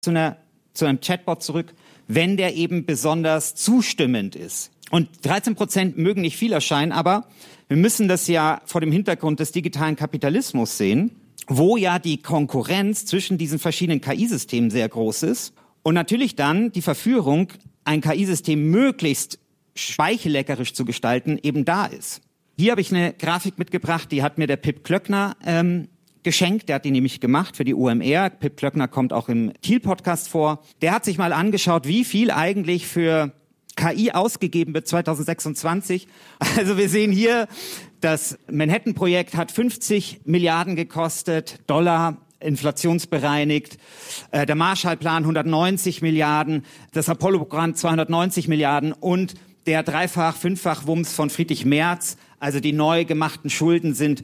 zu einem Chatbot zurück, wenn der eben besonders zustimmend ist. Und 13% mögen nicht viel erscheinen, aber wir müssen das ja vor dem Hintergrund des digitalen Kapitalismus sehen, wo ja die Konkurrenz zwischen diesen verschiedenen KI-Systemen sehr groß ist und natürlich dann die Verführung, ein KI-System möglichst speichelleckerisch zu gestalten, eben da ist. Hier habe ich eine Grafik mitgebracht, die hat mir der Pip Klöckner geschenkt. Der hat die nämlich gemacht für die OMR. Pip Klöckner kommt auch im Thiel-Podcast vor. Der hat sich mal angeschaut, wie viel eigentlich für KI ausgegeben wird 2026. Also wir sehen hier, das Manhattan-Projekt hat 50 Milliarden gekostet, Dollar, inflationsbereinigt. Der Marshallplan 190 Milliarden, das Apollo-Programm 290 Milliarden und der Fünffach-Wumms von Friedrich Merz, also die neu gemachten Schulden sind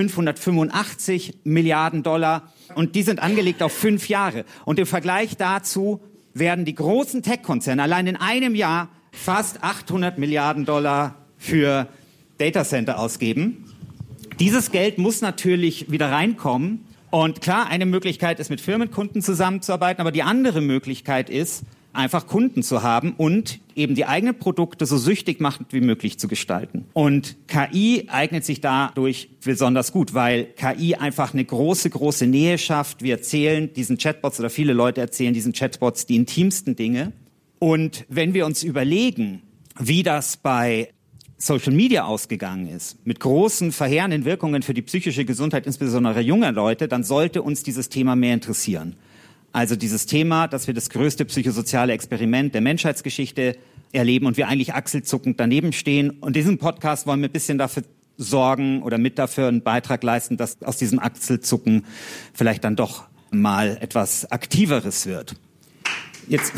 585 Milliarden Dollar und die sind angelegt auf 5 Jahre. Und im Vergleich dazu werden die großen Tech-Konzerne allein in einem Jahr fast 800 Milliarden Dollar für Datacenter ausgeben. Dieses Geld muss natürlich wieder reinkommen. Und klar, eine Möglichkeit ist, mit Firmenkunden zusammenzuarbeiten, aber die andere Möglichkeit ist, einfach Kunden zu haben und eben die eigenen Produkte so süchtig machend wie möglich zu gestalten. Und KI eignet sich dadurch besonders gut, weil KI einfach eine große Nähe schafft. Wir erzählen diesen Chatbots oder viele Leute erzählen diesen Chatbots die intimsten Dinge. Und wenn wir uns überlegen, wie das bei Social Media ausgegangen ist, mit großen verheerenden Wirkungen für die psychische Gesundheit, insbesondere junger Leute, dann sollte uns dieses Thema mehr interessieren. Also dieses Thema, dass wir das größte psychosoziale Experiment der Menschheitsgeschichte erleben und wir eigentlich achselzuckend daneben stehen. Und diesen Podcast wollen wir ein bisschen dafür sorgen oder mit dafür einen Beitrag leisten, dass aus diesem Achselzucken vielleicht dann doch mal etwas Aktiveres wird. Jetzt,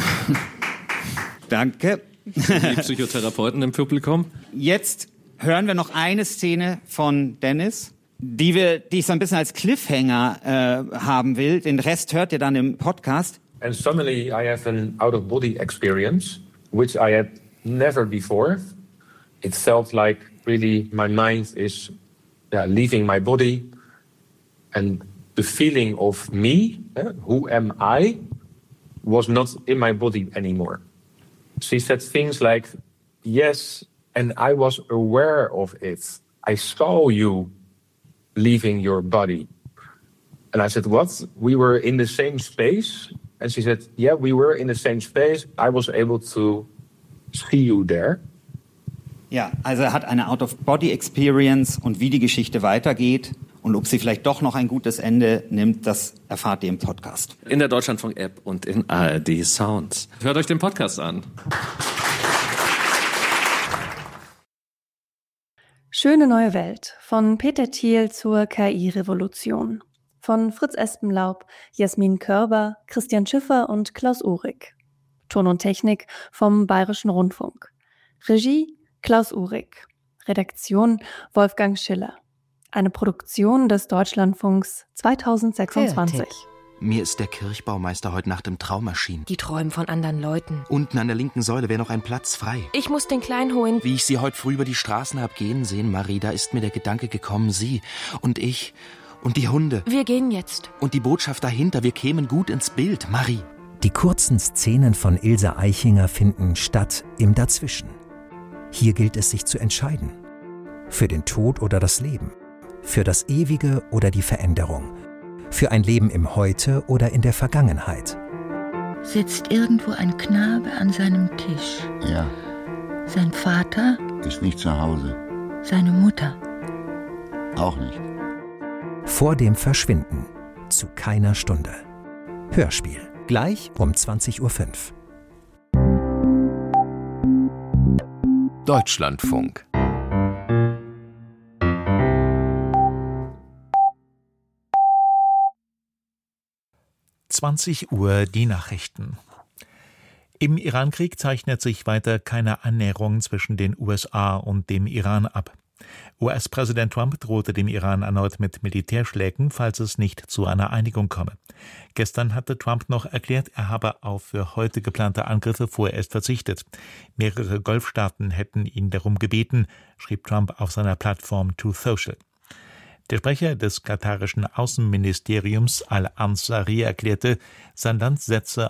danke. Die Psychotherapeuten im Publikum. Jetzt hören wir noch eine Szene von Dennis, die ich so ein bisschen als Cliffhanger haben will. Den Rest hört ihr dann im Podcast. And suddenly I have an out-of-body experience, which I had never before. It felt like really my mind is leaving my body. And the feeling of me, who am I, was not in my body anymore. She said things like, yes, and I was aware of it. I saw you leaving your body. And I said, what? We were in the same space? And she said, yeah, we were in the same space. I was able to see you there. Ja, also er hat eine Out-of-Body-Experience und wie die Geschichte weitergeht und ob sie vielleicht doch noch ein gutes Ende nimmt, das erfahrt ihr im Podcast. In der Deutschlandfunk-App und in ARD Sounds. Hört euch den Podcast an. Schöne neue Welt von Peter Thiel zur KI-Revolution. Von Fritz Espenlaub, Jasmin Körber, Christian Schiffer und Klaus Uhrig. Ton und Technik vom Bayerischen Rundfunk. Regie Klaus Uhrig. Redaktion Wolfgang Schiller. Eine Produktion des Deutschlandfunks 2026. Mir ist der Kirchbaumeister heute Nacht im Traum erschienen. Die träumen von anderen Leuten. Unten an der linken Säule wäre noch ein Platz frei. Ich muss den Kleinen holen. Wie ich Sie heute früh über die Straßen hab gehen sehen, Marie, da ist mir der Gedanke gekommen, Sie und ich und die Hunde. Wir gehen jetzt. Und die Botschaft dahinter, wir kämen gut ins Bild, Marie. Die kurzen Szenen von Ilse Aichinger finden statt im Dazwischen. Hier gilt es, sich zu entscheiden. Für den Tod oder das Leben. Für das Ewige oder die Veränderung. Für ein Leben im Heute oder in der Vergangenheit. Sitzt irgendwo ein Knabe an seinem Tisch. Ja. Sein Vater? Ist nicht zu Hause. Seine Mutter? Auch nicht. Vor dem Verschwinden. Zu keiner Stunde. Hörspiel. Gleich um 20:05 Uhr. Deutschlandfunk. Uhr die Nachrichten. Im Irankrieg zeichnet sich weiter keine Annäherung zwischen den USA und dem Iran ab. US-Präsident Trump drohte dem Iran erneut mit Militärschlägen, falls es nicht zu einer Einigung komme. Gestern hatte Trump noch erklärt, er habe auf für heute geplante Angriffe vorerst verzichtet. Mehrere Golfstaaten hätten ihn darum gebeten, schrieb Trump auf seiner Plattform Truth Social. Der Sprecher des katarischen Außenministeriums Al-Ansari erklärte, sein Land setze